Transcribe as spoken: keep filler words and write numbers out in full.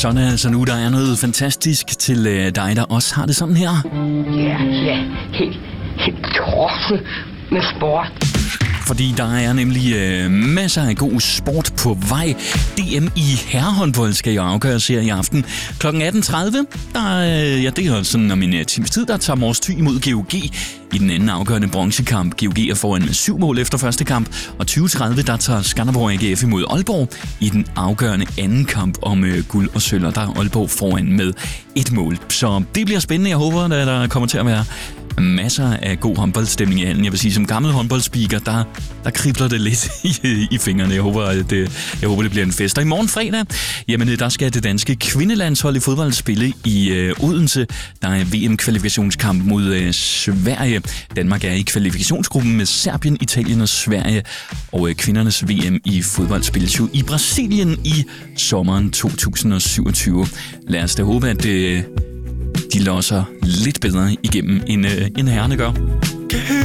Så er det altså nu, der er noget fantastisk til øh, dig, der også har det sådan her. Ja, ja, helt, helt tosset med sport. Fordi der er nemlig øh, masser af god sport på vej. D M i herrehåndbold skal jo afgøres her i aften. klokken atten tredive, der, øh, ja, det er sådan om en uh, times tid, der tager Mors Thy imod G O G i den anden afgørende bronzekamp. G O G er foran med syv mål efter første kamp, og tyve tredive, der tager Skanderborg A G F imod Aalborg i den afgørende anden kamp om øh, guld og sølv, og der er Aalborg foran med et mål. Så det bliver spændende. Jeg håber, at der kommer til at være masser af god håndboldstemning i handen. Jeg vil sige, som gammel håndboldspeaker, der, der kribler det lidt i, i fingrene. Jeg håber, at det, jeg håber, det bliver en fest. Og i morgen fredag, jamen, der skal det danske kvindelandshold i fodbold spille i øh, Odense. Der er V M-kvalifikationskamp mod øh, Sverige. Danmark er i kvalifikationsgruppen med Serbien, Italien og Sverige. Og øh, kvindernes V M i fodbold spilles jo i Brasilien i sommeren to tusind og syvogtyve. Lad os da håbe, at øh, de losser lidt bedre igennem, end, øh, end herrerne gør.